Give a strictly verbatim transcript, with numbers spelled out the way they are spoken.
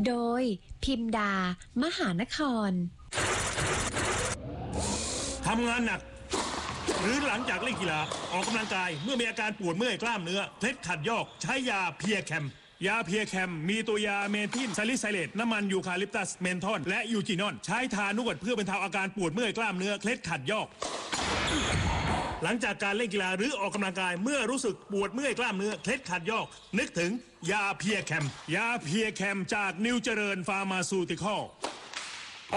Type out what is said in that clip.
โดยพิมดามหานครทำงานหนักหรือหลังจากเล่นกีฬาออกกำลังกายเมื่อมีอาการปวดเมื่อยกล้ามเนื้อเคล็ดขัดยอกใช้ยาเพียแคมยาเพียแคมมีตัวยาเมทิลซาลิไซเลตน้ำมันยูคาลิปตัสเมนทอลและยูจีนอนใช้ทานวดเพื่อบรรเทาอาการปวดเมื่อยกล้ามเนื้อเคล็ดขัดยอกหลังจากการเล่นกีฬาหรือออกกำลังกายเมื่อรู้สึกปวดเมื่อยกล้ามเนื้อเคล็ดขัดยอกนึกถึงยาเพียแคมยาเพียแคมจากนิวเจริญฟาร์มาซูติคอล